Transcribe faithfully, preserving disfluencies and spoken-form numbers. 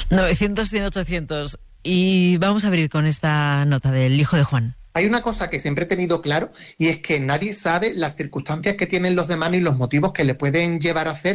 novecientos, cien, ochocientos. Y vamos a abrir con esta nota del hijo de Juan. Hay una cosa que siempre he tenido claro y es que nadie sabe las circunstancias que tienen los demás ni los motivos que le pueden llevar a hacer